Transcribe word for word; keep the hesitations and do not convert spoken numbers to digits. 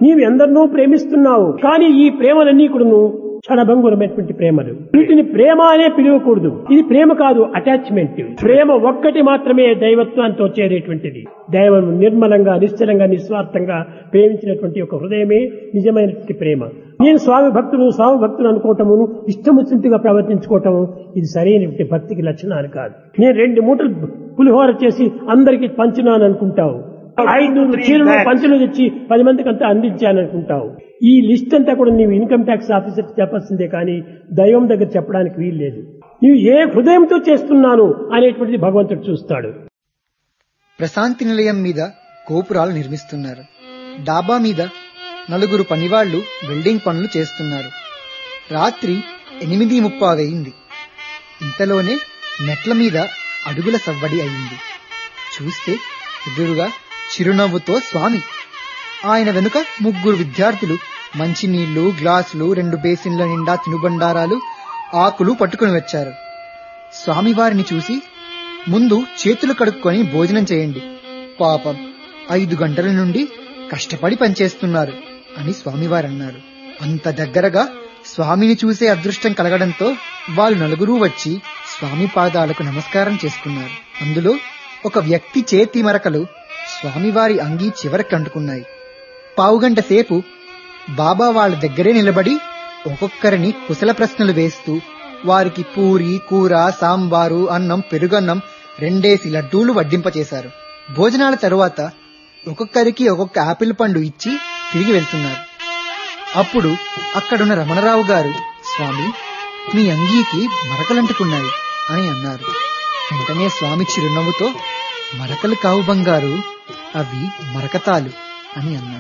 నీవు ఎందరినో ప్రేమిస్తున్నావు, కానీ ఈ ప్రేమలన్నీ కూడా క్షణభంగురమైనటువంటి ప్రేమలు. వీటిని ప్రేమ అనే పిలవకూడదు. ఇది ప్రేమ కాదు, అటాచ్మెంట్. ప్రేమ ఒక్కటి మాత్రమే దైవత్వానికి వచ్చేటటువంటిది. దైవం నిర్మలంగా, నిశ్చలంగా, నిస్వార్థంగా ప్రేమించినటువంటి ఒక హృదయమే నిజమైనటువంటి ప్రేమ. నేను స్వామి భక్తులు స్వామి భక్తులు అనుకోవటము, ఇష్టం వచ్చినట్టుగా ప్రవర్తించుకోవటము ఇది సరైనటువంటి భక్తికి లక్షణాలు కాదు. నేను రెండు మూటలు పులిహోర చేసి అందరికి పంచినాను అనుకుంటావు, ఐదు చీరలు పంచులు తెచ్చి పది మందికి అంతా అందించాను అనుకుంటావు. ఈ లిస్ట్ అంతా కూడా నీవు ఇన్కమ్ ట్యాక్స్ ఆఫీసర్ చెప్పాల్సిందే, కానీ దైవం దగ్గర చెప్పడానికి వీలు లేదు. నీవు ఏ హృదయంతో చేస్తున్నాను అనేటువంటిది భగవంతుడు చూస్తాడు. ప్రశాంతి నిలయం మీద గోపురాలు నిర్మిస్తున్నారు. డాబా మీద నలుగురు పనివాళ్లు వెల్డింగ్ పనులు చేస్తున్నారు. రాత్రి ఎనిమిది ముప్పావయింది. ఇంతలోనే మెట్ల మీద అడుగుల సవ్వడి అయింది. చూస్తే ఎదురుగా చిరునవ్వుతో స్వామి, ఆయన వెనుక ముగ్గురు విద్యార్థులు మంచినీళ్లు, గ్లాసులు, రెండు బేసిన్ల నిండా తినుబండారాలు, ఆకులు పట్టుకుని వచ్చారు. స్వామివారిని చూసి, ముందు చేతులు కడుక్కొని భోజనం చేయండి, పాపం ఐదు గంటల నుండి కష్టపడి పనిచేస్తున్నారు అని స్వామివారన్నారు. అంత దగ్గరగా స్వామిని చూసే అదృష్టం కలగడంతో వాళ్ళు నలుగురూ వచ్చి స్వామి పాదాలకు నమస్కారం చేసుకున్నారు. అందులో ఒక వ్యక్తి చేతి మరకలు స్వామివారి అంగీ చివరికి అంటుకున్నాయి. పావుగంట సేపు బాబా వాళ్ళ దగ్గరే నిలబడి ఒక్కొక్కరిని కుశల ప్రశ్నలు వేస్తూ వారికి పూరి, కూర, సాంబారు, అన్నం, పెరుగన్నం, రెండేసి లడ్డూలు వడ్డింపచేశారు. భోజనాల తరువాత ఒక్కొక్కరికి ఒక్కొక్క ఆపిల్ పండు ఇచ్చి తిరిగి వెళ్తున్నారు. అప్పుడు అక్కడున్న రమణరావు గారు, స్వామి మీ అంగీకి మరకలంటుకున్నాయి అని అన్నారు. వెంటనే స్వామి చిరునవ్వుతో, మరకలు కావు బంగారు, అవి మరకతాలు అని అన్నారు.